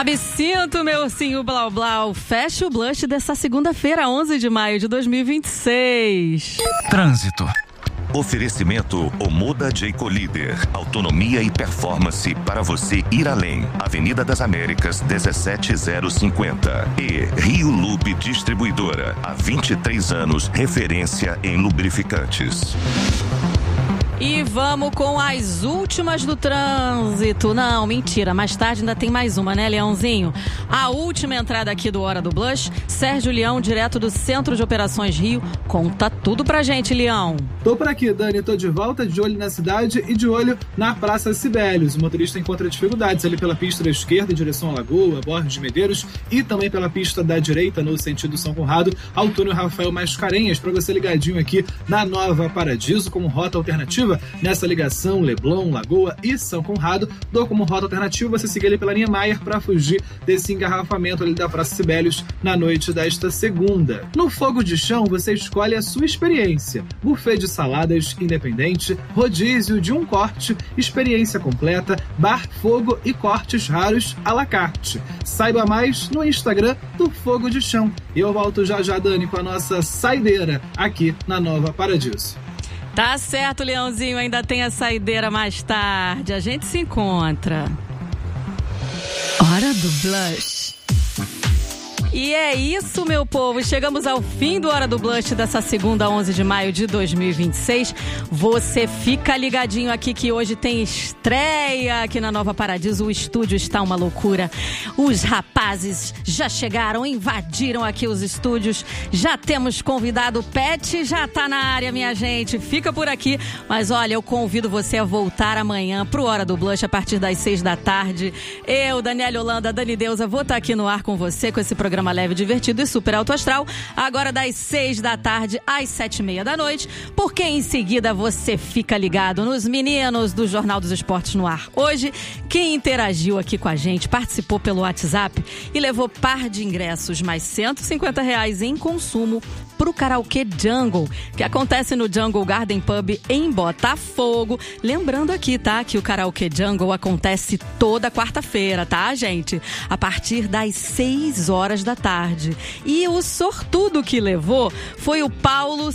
Absinto, meu ursinho blau blau, fecha o blush dessa segunda-feira, 11 de maio de 2026. Trânsito. Oferecimento Omoda Jayco Líder. Autonomia e performance para você ir além. Avenida das Américas, 17050. E Rio Lube Distribuidora. Há 23 anos, referência em lubrificantes. E vamos com as últimas do trânsito. Não, mentira, mais tarde ainda tem mais uma, né, Leãozinho? A última entrada aqui do Hora do Blush, Sérgio Leão, direto do Centro de Operações Rio. Conta tudo pra gente, Leão. Tô por aqui, Dani, tô de volta, de olho na cidade e de olho na Praça Sibelius. O motorista encontra dificuldades ali pela pista da esquerda em direção à Lagoa, Borges de Medeiros, e também pela pista da direita no sentido São Conrado, ao túnel Rafael Mascarenhas, para você ligadinho aqui na Nova Paradiso como rota alternativa. Nessa ligação Leblon, Lagoa e São Conrado, dou como rota alternativa você seguir ali pela linha Maier para fugir desse engarrafamento ali da Praça Sibelius na noite desta segunda. No Fogo de Chão, você escolhe a sua experiência. Buffet de saladas independente, rodízio de um corte, experiência completa, bar, fogo e cortes raros à la carte. Saiba mais no Instagram do Fogo de Chão. E eu volto já, Dani, com a nossa saideira aqui na Nova Paradiso. Tá certo, Leãozinho, ainda tem a saideira mais tarde. A gente se encontra. Hora do Blush. E é isso, meu povo. Chegamos ao fim do Hora do Blush dessa segunda, 11 de maio de 2026. Você fica ligadinho aqui que hoje tem estreia aqui na Nova Paradiso. O estúdio está uma loucura. Os rapazes já chegaram, invadiram aqui os estúdios. Já temos convidado. O Pet já tá na área, minha gente. Fica por aqui. Mas olha, eu convido você a voltar amanhã pro Hora do Blush a partir das 6 da tarde. Eu, Daniela Holanda, Dani Deusa, vou estar aqui no ar com você com esse programa leve, divertido e super alto astral, agora das 6 da tarde às 7:30 da noite, porque em seguida você fica ligado nos meninos do Jornal dos Esportes no Ar. Hoje, quem interagiu aqui com a gente, participou pelo WhatsApp e levou par de ingressos mais R$150 em consumo pro Karaokê Jungle, que acontece no Jungle Garden Pub em Botafogo. Lembrando aqui, tá, que o Karaokê Jungle acontece toda quarta-feira, tá, gente? A partir das 6 horas da tarde. E o sortudo que levou foi o Paulo